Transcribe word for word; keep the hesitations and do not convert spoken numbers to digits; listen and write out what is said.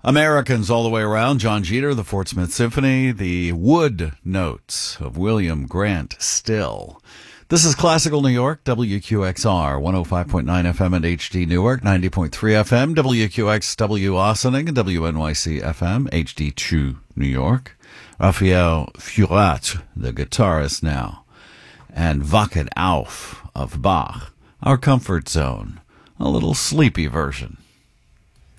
Americans all the way around. John Jeter, the Fort Smith Symphony, the Wood Notes of William Grant Still. This is Classical New York, W Q X R, one oh five point nine F M and H D Newark, ninety point three F M, W Q X W Ossining, and W N Y C F M, H D two New York. Raphael Furat, the guitarist now, and Wacht auf of Bach, our comfort zone, a little sleepy version.